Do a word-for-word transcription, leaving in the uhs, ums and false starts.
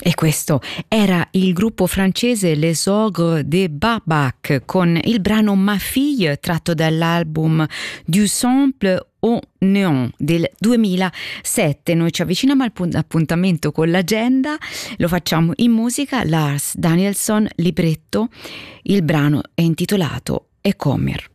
E questo era il gruppo francese Les Ogres de Barbac con il brano Ma Fille, tratto dall'album Du Sample au Néant del duemilasette. Noi ci avviciniamo all'appuntamento con l'agenda, lo facciamo in musica. Lars Danielsson, libretto, il brano è intitolato E Kommer.